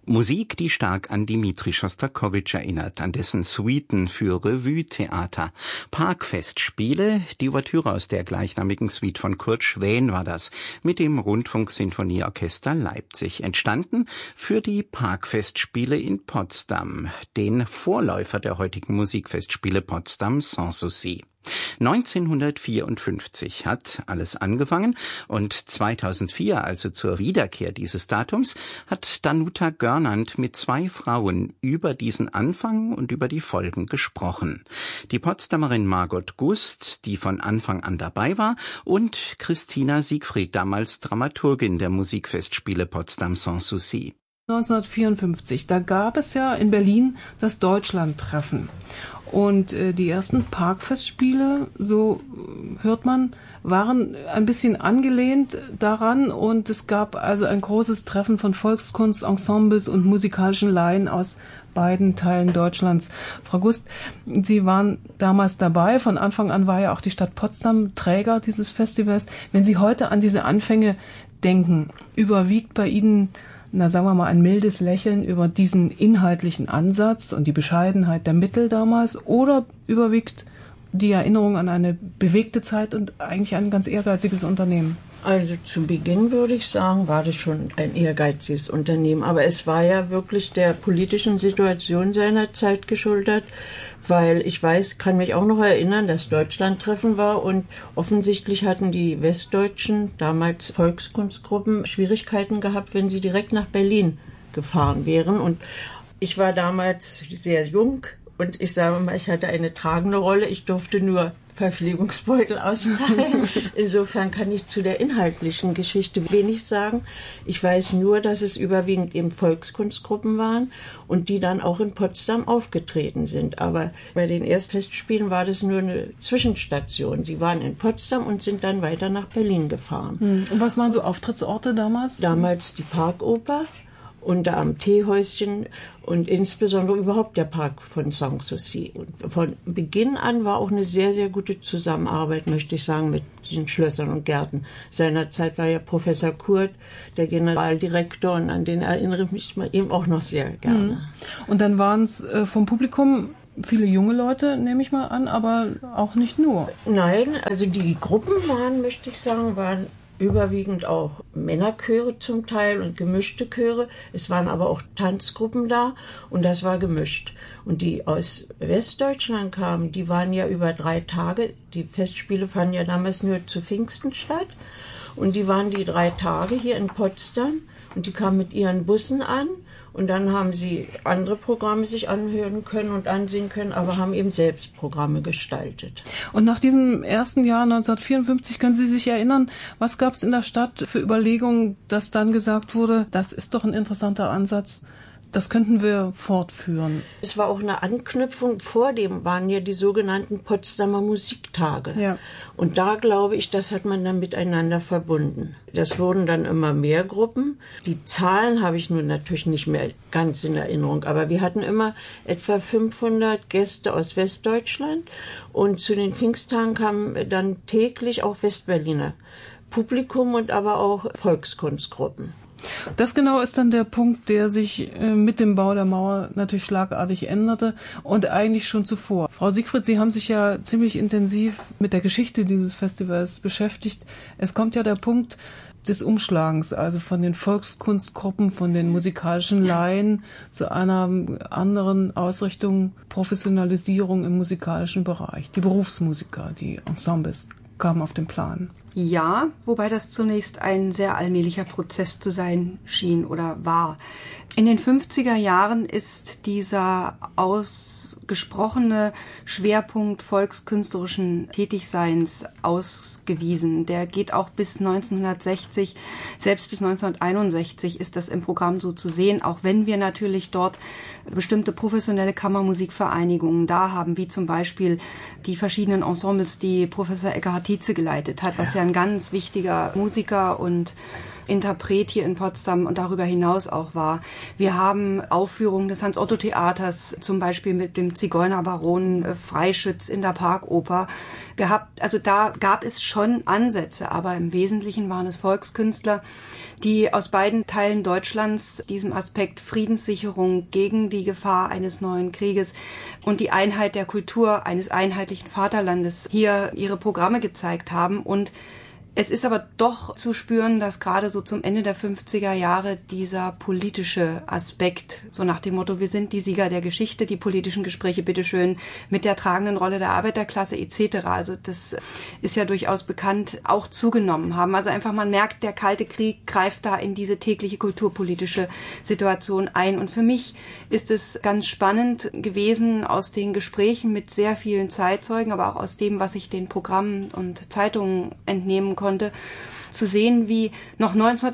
Musik, die stark an Dmitri Schostakowitsch erinnert, an dessen Suiten für Revue-Theater. Parkfestspiele, die Ouvertüre aus der gleichnamigen Suite von Kurt Schwän war das, mit dem Rundfunksinfonieorchester Leipzig, entstanden für die Parkfestspiele in Potsdam, den Vorläufer der heutigen Musikfestspiele Potsdam Sans Souci. 1954 hat alles angefangen und 2004, also zur Wiederkehr dieses Datums, hat Danuta Görnand mit 2 Frauen über diesen Anfang und über die Folgen gesprochen. Die Potsdamerin Margot Gust, die von Anfang an dabei war, und Christina Siegfried, damals Dramaturgin der Musikfestspiele Potsdam Sans Souci. 1954, da gab es ja in Berlin das Deutschlandtreffen. Und die ersten Parkfestspiele, so hört man, waren ein bisschen angelehnt daran. Und es gab also ein großes Treffen von Volkskunstensembles und musikalischen Laien aus beiden Teilen Deutschlands. Frau Gust, Sie waren damals dabei. Von Anfang an war ja auch die Stadt Potsdam Träger dieses Festivals. Wenn Sie heute an diese Anfänge denken, überwiegt bei Ihnen, sagen wir mal, ein mildes Lächeln über diesen inhaltlichen Ansatz und die Bescheidenheit der Mittel damals, oder überwiegt die Erinnerung an eine bewegte Zeit und eigentlich ein ganz ehrgeiziges Unternehmen? Also zu Beginn würde ich sagen, war das schon ein ehrgeiziges Unternehmen. Aber es war ja wirklich der politischen Situation seiner Zeit geschuldet, weil ich kann mich auch noch erinnern, dass Deutschlandtreffen war und offensichtlich hatten die westdeutschen, damals Volkskunstgruppen, Schwierigkeiten gehabt, wenn sie direkt nach Berlin gefahren wären. Und ich war damals sehr jung und ich sage mal, ich hatte eine tragende Rolle. Ich durfte nur Verpflegungsbeutel austeilen. Insofern kann ich zu der inhaltlichen Geschichte wenig sagen. Ich weiß nur, dass es überwiegend eben Volkskunstgruppen waren und die dann auch in Potsdam aufgetreten sind. Aber bei den Erstfestspielen war das nur eine Zwischenstation. Sie waren in Potsdam und sind dann weiter nach Berlin gefahren. Und was waren so Auftrittsorte damals? Damals die Parkoper und da am Teehäuschen und insbesondere überhaupt der Park von Sans Souci. Und von Beginn an war auch eine sehr, sehr gute Zusammenarbeit, möchte ich sagen, mit den Schlössern und Gärten. Seinerzeit war ja Professor Kurt der Generaldirektor und an den erinnere ich mich eben auch noch sehr gerne. Und dann waren es vom Publikum viele junge Leute, nehme ich mal an, aber auch nicht nur. Nein, also die Gruppen waren, möchte ich sagen, waren überwiegend auch Männerchöre zum Teil und gemischte Chöre. Es waren aber auch Tanzgruppen da und das war gemischt. Und die aus Westdeutschland kamen, die waren ja über 3 Tage. Die Festspiele fanden ja damals nur zu Pfingsten statt. Und die waren die 3 Tage hier in Potsdam und die kamen mit ihren Bussen an. Und dann haben sie andere Programme sich anhören können und ansehen können, aber haben eben selbst Programme gestaltet. Und nach diesem ersten Jahr 1954, können Sie sich erinnern, was gab es in der Stadt für Überlegungen, dass dann gesagt wurde, das ist doch ein interessanter Ansatz, das könnten wir fortführen? Es war auch eine Anknüpfung. Vor dem waren ja die sogenannten Potsdamer Musiktage. Ja. Und da glaube ich, das hat man dann miteinander verbunden. Das wurden dann immer mehr Gruppen. Die Zahlen habe ich nun natürlich nicht mehr ganz in Erinnerung, aber wir hatten immer etwa 500 Gäste aus Westdeutschland und zu den Pfingsttagen kamen dann täglich auch Westberliner Publikum und aber auch Volkskunstgruppen. Das genau ist dann der Punkt, der sich mit dem Bau der Mauer natürlich schlagartig änderte und eigentlich schon zuvor. Frau Siegfried, Sie haben sich ja ziemlich intensiv mit der Geschichte dieses Festivals beschäftigt. Es kommt ja der Punkt des Umschlagens, also von den Volkskunstgruppen, von den musikalischen Laien zu einer anderen Ausrichtung, Professionalisierung im musikalischen Bereich. Die Berufsmusiker, die Ensembles kamen auf den Plan. Ja, wobei das zunächst ein sehr allmählicher Prozess zu sein schien oder war. In den 50er Jahren ist dieser ausgesprochene Schwerpunkt volkskünstlerischen Tätigseins ausgewiesen. Der geht auch bis 1960, selbst bis 1961 ist das im Programm so zu sehen, auch wenn wir natürlich dort bestimmte professionelle Kammermusikvereinigungen da haben, wie zum Beispiel die verschiedenen Ensembles, die Professor Eckhard Tietze geleitet hat, was ja ein ganz wichtiger Musiker und Interpret hier in Potsdam und darüber hinaus auch war. Wir haben Aufführungen des Hans-Otto-Theaters, zum Beispiel mit dem Zigeunerbaron Freischütz in der Parkoper gehabt. Also da gab es schon Ansätze, aber im Wesentlichen waren es Volkskünstler, die aus beiden Teilen Deutschlands diesem Aspekt Friedenssicherung gegen die Gefahr eines neuen Krieges und die Einheit der Kultur eines einheitlichen Vaterlandes hier ihre Programme gezeigt haben. Und es ist aber doch zu spüren, dass gerade so zum Ende der 50er Jahre dieser politische Aspekt, so nach dem Motto, wir sind die Sieger der Geschichte, die politischen Gespräche bitteschön mit der tragenden Rolle der Arbeiterklasse etc., also das ist ja durchaus bekannt, auch zugenommen haben. Also einfach man merkt, der Kalte Krieg greift da in diese tägliche kulturpolitische Situation ein. Und für mich ist es ganz spannend gewesen, aus den Gesprächen mit sehr vielen Zeitzeugen, aber auch aus dem, was ich den Programmen und Zeitungen entnehmen konnte, zu sehen, wie noch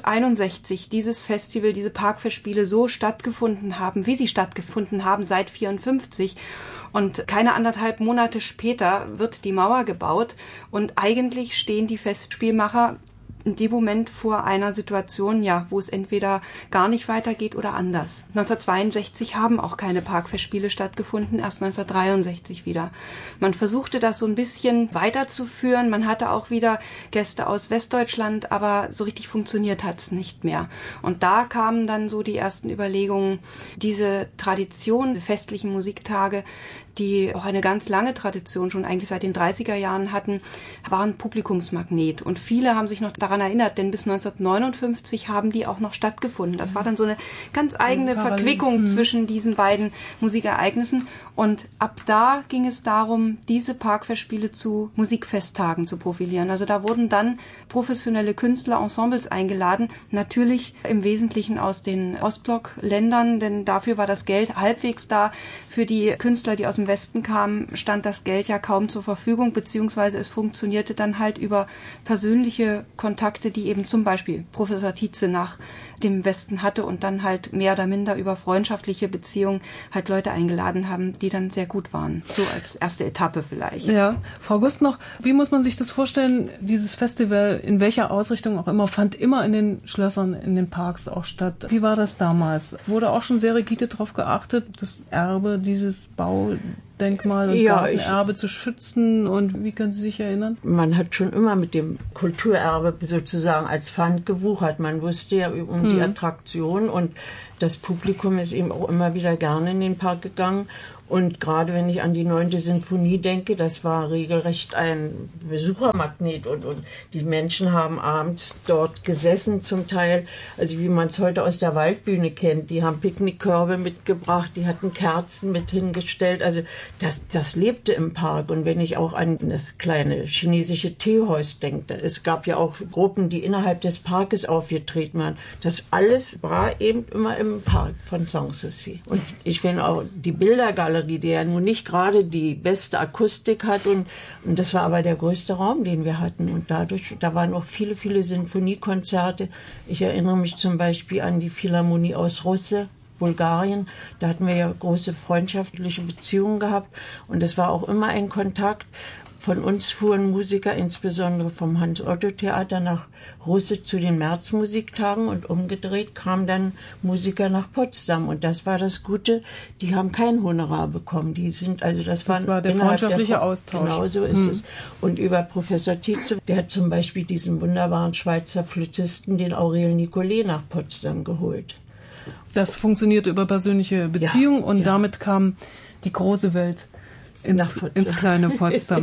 1961 dieses Festival, diese Parkfestspiele so stattgefunden haben, wie sie stattgefunden haben seit 1954. Und keine 1,5 Monate später wird die Mauer gebaut und eigentlich stehen die Festspielmacher in dem Moment vor einer Situation, ja, wo es entweder gar nicht weitergeht oder anders. 1962 haben auch keine Parkfestspiele stattgefunden, erst 1963 wieder. Man versuchte das so ein bisschen weiterzuführen. Man hatte auch wieder Gäste aus Westdeutschland, aber so richtig funktioniert hat's nicht mehr. Und da kamen dann so die ersten Überlegungen, diese Tradition, die festlichen Musiktage, die auch eine ganz lange Tradition schon eigentlich seit den 30er Jahren hatten, waren Publikumsmagnet. Und viele haben sich noch daran erinnert, denn bis 1959 haben die auch noch stattgefunden. Das war dann so eine ganz eigene Verquickung zwischen diesen beiden Musikereignissen. Und ab da ging es darum, diese Parkfestspiele zu Musikfesttagen zu profilieren. Also da wurden dann professionelle Künstler, Ensembles eingeladen, natürlich im Wesentlichen aus den Ostblock-Ländern, denn dafür war das Geld halbwegs da. Für die Künstler, die aus dem Westen kamen, stand das Geld ja kaum zur Verfügung, beziehungsweise es funktionierte dann halt über persönliche Kontakte, die eben zum Beispiel Professor Tietze nach dem Westen hatte und dann halt mehr oder minder über freundschaftliche Beziehungen halt Leute eingeladen haben, die dann sehr gut waren. So als erste Etappe vielleicht. Ja, Frau Gust noch, wie muss man sich das vorstellen? Dieses Festival, in welcher Ausrichtung auch immer, fand immer in den Schlössern, in den Parks auch statt. Wie war das damals? Wurde auch schon sehr rigide darauf geachtet, das Erbe, dieses Baudenkmal und Gartenerbe zu schützen? Und wie können Sie sich erinnern? Man hat schon immer mit dem Kulturerbe sozusagen als Pfand gewuchert. Man wusste ja um die Attraktion und das Publikum ist eben auch immer wieder gerne in den Park gegangen. Und gerade wenn ich an die 9. Sinfonie denke, das war regelrecht ein Besuchermagnet und die Menschen haben abends dort gesessen zum Teil, also wie man es heute aus der Waldbühne kennt. Die haben Picknickkörbe mitgebracht, die hatten Kerzen mit hingestellt, also das lebte im Park. Und wenn ich auch an das kleine chinesische Teehaus denke, es gab ja auch Gruppen, die innerhalb des Parkes aufgetreten waren. Das alles war eben immer im Park von Sanssouci. Und ich finde auch die Bildergalerie, die ja nun nicht gerade die beste Akustik hat und das war aber der größte Raum, den wir hatten und da waren auch viele, viele Sinfoniekonzerte. Ich erinnere mich zum Beispiel an die Philharmonie aus Russe, Bulgarien, da hatten wir ja große freundschaftliche Beziehungen gehabt und es war auch immer ein Kontakt. Von uns fuhren Musiker, insbesondere vom Hans-Otto-Theater, nach Russe zu den Märzmusiktagen und umgedreht kamen dann Musiker nach Potsdam. Und das war das Gute, die haben kein Honorar bekommen. Das war der freundschaftliche Austausch. Genau so ist es. Und über Professor Tietze, der hat zum Beispiel diesen wunderbaren Schweizer Flötisten, den Aurel Nicolai, nach Potsdam geholt. Das funktionierte über persönliche Beziehungen und damit kam die große Welt ins kleine Potsdam.